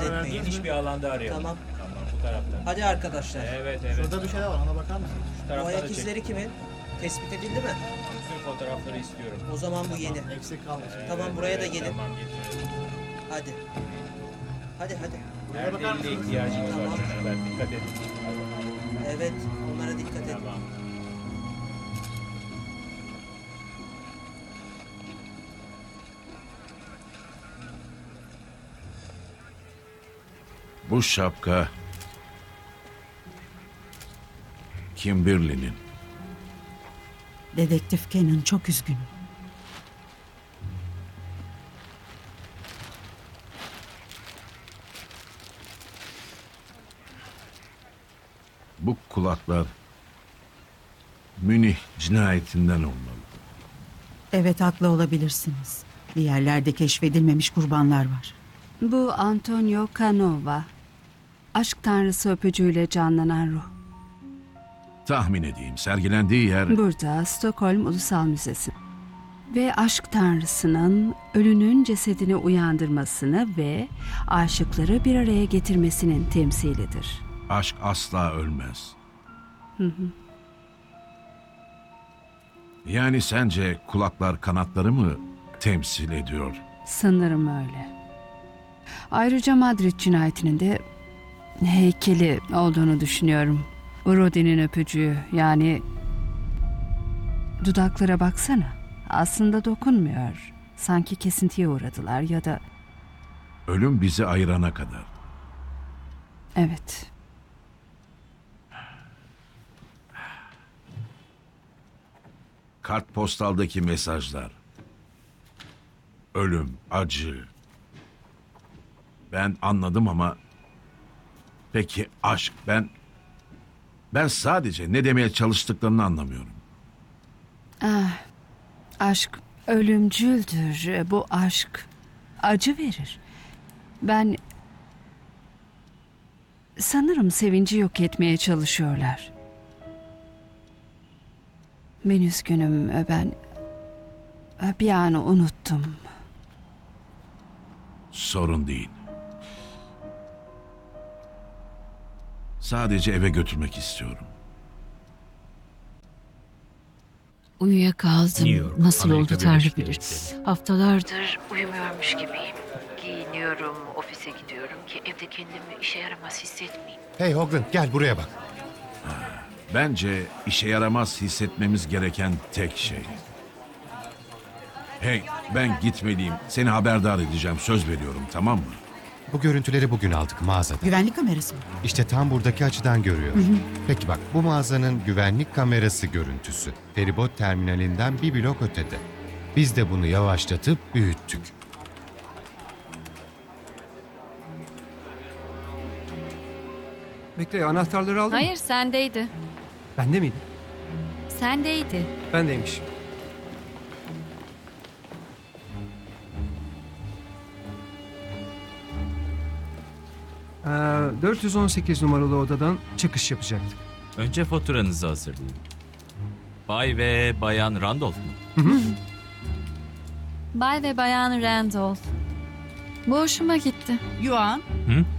Sonra etmeyin. geniş bir alanda arayalım. Tamam. Tamam, bu taraftan. Hadi arkadaşlar. Evet, evet. Şurada bir şeyler var, ona bakar mısın? Şu Bu taraftan ayak da çek. izleri kimin? Tespit edildi mi? Bütün fotoğrafları istiyorum. O zaman bu yeni. Eksik kalmasın. Tamam, buraya da gelin. Tamam, getiriyorum. Hadi. Hadi. Buraya bakar Her deliğe mısınız? ihtiyacımız var Tamam. çocuklar. Dikkat edin. Evet, onlara dikkat edin. Tamam. Bu şapka Kimberly'nin. Dedektif Kenan, çok üzgünüm. Bu kulaklar Münih cinayetinden olmalı. Evet, haklı olabilirsiniz. Bir yerlerde keşfedilmemiş kurbanlar var. Bu Antonio Canova. Aşk tanrısı öpücüğüyle canlanan ruh. Tahmin edeyim, sergilendiği yer Burada Stockholm Ulusal Müzesi. Ve aşk tanrısının ölünün cesedini uyandırmasını ve aşıkları bir araya getirmesinin temsilidir. aşk asla ölmez. Yani sence kulaklar kanatları mı temsil ediyor? Sanırım öyle. Ayrıca Madrid cinayetinin de heykeli olduğunu düşünüyorum. Urodi'nin öpücüğü, yani dudaklara baksana. Aslında dokunmuyor. Sanki kesintiye uğradılar ya da Ölüm bizi ayırana kadar. evet. Kartpostaldaki mesajlar. Ölüm, acı. Ben anladım ama peki aşk, ben sadece ne demeye çalıştıklarını anlamıyorum. Aşk ölümcüldür. Bu aşk acı verir. Ben sanırım sevinci yok etmeye çalışıyorlar. Ben üzgünüm. Ben bir an unuttum. Sorun değil. Sadece eve götürmek istiyorum. Uyuyakaldım. New York, Nasıl Amerika oldu Tanrı Birleşik bilir. Devletleri. Haftalardır uyumuyormuş gibiyim. Giyiniyorum, ofise gidiyorum ki evde kendimi işe yaramaz hissetmeyeyim. Hey Hoagland, gel buraya bak. Bence işe yaramaz hissetmemiz gereken tek şey. Hey, ben gitmeliyim. Seni haberdar edeceğim. Söz veriyorum, tamam mı? Bu görüntüleri bugün aldık mağazada. Güvenlik kamerası mı? İşte tam buradaki açıdan görüyorum. Peki bak, bu mağazanın güvenlik kamerası görüntüsü. Feribot terminalinden bir blok ötede. Biz de bunu yavaşlatıp büyüttük. Bekle, anahtarları aldın mı? Hayır, sendeydi. Bende miydi? Sendeydi. Bendeymiş. Ee, 418 numaralı odadan çıkış yapacaktık. Önce faturanızı hazırlayın. Bay ve Bayan Randolph mu? Bay ve Bayan Randolph. Bu hoşuma gitti. Yuan, Hı?